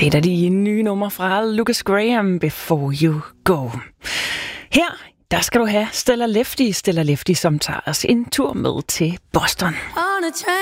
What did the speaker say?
Et af de nye numre fra Lucas Graham, Before You Go. Her, der skal du have Stella Lefty, som tager os en tur med til Boston.